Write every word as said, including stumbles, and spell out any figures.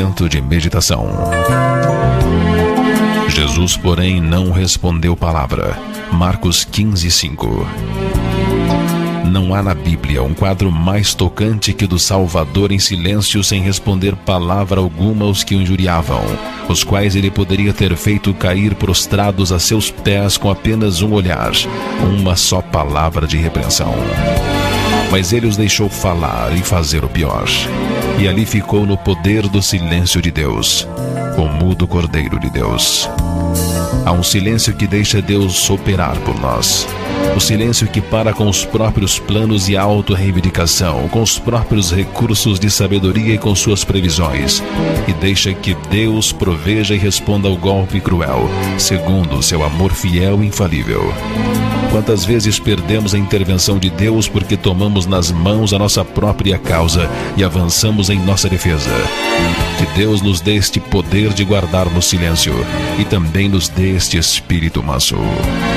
momento de meditação. Jesus, porém, não respondeu palavra. Marcos quinze, cinco. Não há na Bíblia um quadro mais tocante que o do Salvador em silêncio, sem responder palavra alguma aos que o injuriavam, os quais ele poderia ter feito cair prostrados a seus pés com apenas um olhar, uma só palavra de repreensão. Mas ele os deixou falar e fazer o pior, e ali ficou no poder do silêncio de Deus, o mudo Cordeiro de Deus. Há um silêncio que deixa Deus operar por nós. O silêncio que para com os próprios planos e auto-reivindicação, com os próprios recursos de sabedoria e com suas previsões, e deixa que Deus proveja e responda ao golpe cruel, segundo o seu amor fiel e infalível. Quantas vezes perdemos a intervenção de Deus porque tomamos nas mãos a nossa própria causa e avançamos em nossa defesa. Que Deus nos dê este poder de guardarmos silêncio e também nos dê este espírito manso.